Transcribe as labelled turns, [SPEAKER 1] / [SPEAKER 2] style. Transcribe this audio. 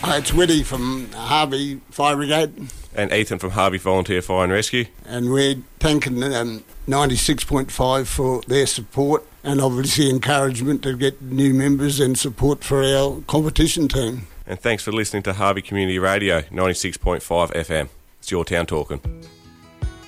[SPEAKER 1] Hi, it's Whitty from Harvey Fire Brigade.
[SPEAKER 2] And Ethan from Harvey Volunteer Fire and Rescue.
[SPEAKER 1] And we're thanking 96.5 for their support and obviously encouragement to get new members and support for our competition team.
[SPEAKER 2] And thanks for listening to Harvey Community Radio, 96.5 FM. It's your town talking.